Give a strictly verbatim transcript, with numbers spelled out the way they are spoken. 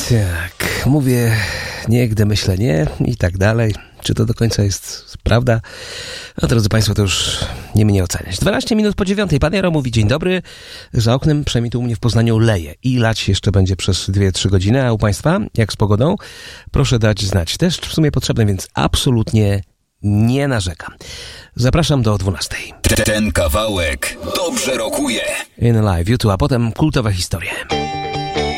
Tak, mówię nie, gdy myślę nie i tak dalej. Czy to do końca jest prawda? No, drodzy Państwo, to już nie mnie oceniać. dwanaście minut po dziewiątej. Pan Jaro mówi dzień dobry. Za oknem, przynajmniej tu u mnie w Poznaniu, leje. I lać jeszcze będzie przez dwie trzy godziny. A u Państwa, jak z pogodą? Proszę dać znać. Deszcz w sumie potrzebny, więc absolutnie nie narzekam. Zapraszam do dwunastej. Ten kawałek dobrze rokuje. In Live, YouTube, a potem kultowe historie.